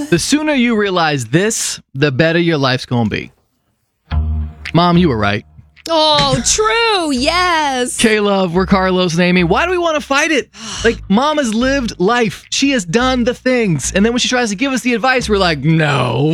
The sooner you realize this, the better your life's gonna be. Mom, you were right. Oh, true. Yes. K-Love, we're Carlos and Amy. Why do we want to fight it? Like, Mom has lived life. She has done the things. And then when she tries to give us the advice, we're like, no.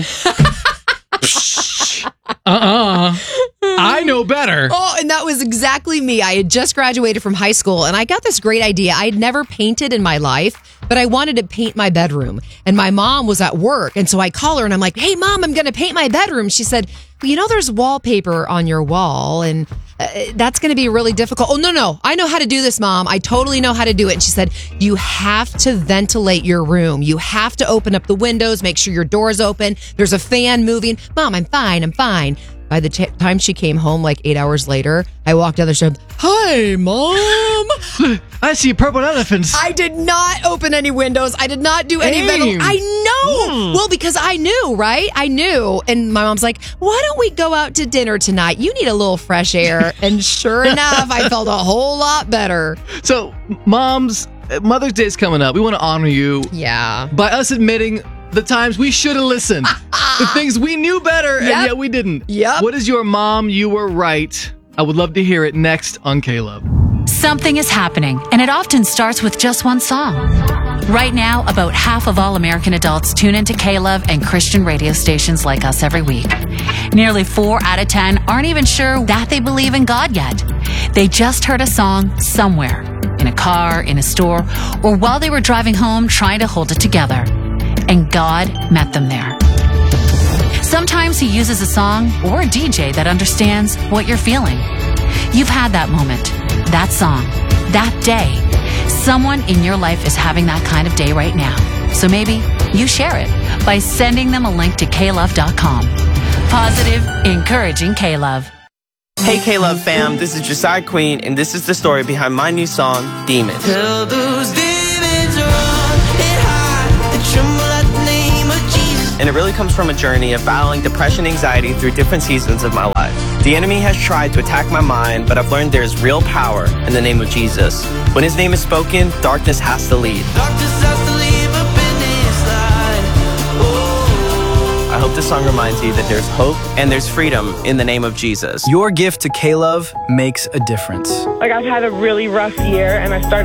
I know better. Oh, and that was exactly me. I had just graduated from high school, and I got this great idea. I'd never painted in my life, but I wanted to paint my bedroom. And my mom was at work, and so I call her, and I'm like, hey, Mom, I'm going to paint my bedroom. She said, well, you know, there's wallpaper on your wall, and that's going to be really difficult. Oh, no. I know how to do this, Mom. I totally know how to do it. And she said, you have to ventilate your room. You have to open up the windows, make sure your door's open. There's a fan moving. Mom, I'm fine. By the time she came home, like 8 hours later, I walked down the street. Hi, Mom. I see purple elephants. I did not open any windows. I did not do any ventilation. I know. Well, because I knew, right? I knew. And my mom's like, why don't we go out to dinner tonight? You need a little fresh air. And sure enough, I felt a whole lot better. So, Mother's Day is coming up. We want to honor you. Yeah. By us admitting the times we should have listened. The things we knew better, and yet we didn't. Yep. What is your mom? You were right. I would love to hear it next on K-Love. Something is happening, and it often starts with just one song. Right now, about half of all American adults tune into K-Love and Christian radio stations like us every week. Nearly 4 out of 10 aren't even sure that they believe in God yet. They just heard a song somewhere, in a car, in a store, or while they were driving home trying to hold it together. And God met them there. Sometimes He uses a song or a DJ that understands what you're feeling. You've had that moment, that song, that day. Someone in your life is having that kind of day right now. So maybe you share it by sending them a link to klove.com. Positive, encouraging K-Love. Hey K-Love fam, this is Josiah Queen, and this is the story behind my new song, Demons. Tell those demons run and hide, they tremble at the name of Jesus. And it really comes from a journey of battling depression and anxiety through different seasons of my life. The enemy has tried to attack my mind, but I've learned there's real power in the name of Jesus. When His name is spoken, darkness has to leave. Darkness has to leave up in this light. Oh. I hope this song reminds you that there's hope and there's freedom in the name of Jesus. Your gift to K-Love makes a difference. Like, I've had a really rough year, and I started